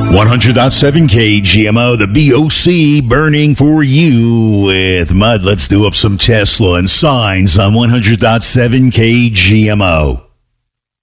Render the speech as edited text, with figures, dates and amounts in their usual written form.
100.7 KGMO, the BOC burning for you with Mud. Let's do up some Tesla and Signs on 100.7 KGMO.